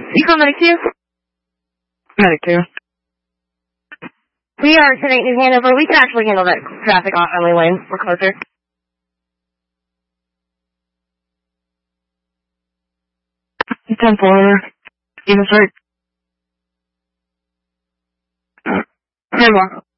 You call Medic 2? Medic 2. We are tonight New Hanover. We can actually handle that traffic off-only lane. We're closer. It's 10-4. Even straight. Hey, Mark.